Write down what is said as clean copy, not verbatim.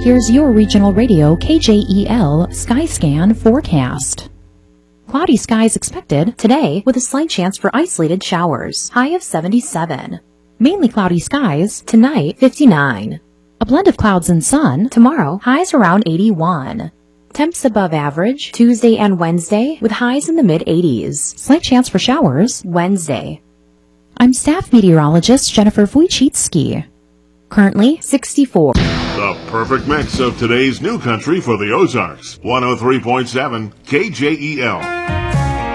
Here's your regional radio KJEL Skyscan forecast. Cloudy skies expected today with a slight chance for isolated showers. High of 77. Mainly cloudy skies tonight, 59. A blend of clouds and sun tomorrow, highs around 81. Temps above average Tuesday and Wednesday with highs in the mid-80s. Slight chance for showers Wednesday. I'm staff meteorologist Jennifer Wojcicki. Currently 64. The perfect mix of today's new country for the Ozarks. 103.7 KJEL.